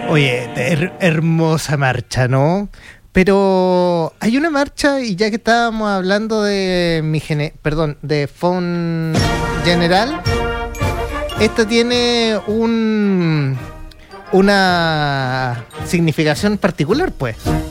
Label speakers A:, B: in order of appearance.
A: Oye, hermosa marcha, ¿no? Pero hay una marcha, y ya que estábamos hablando de de Fon General, esta tiene una significación particular, pues.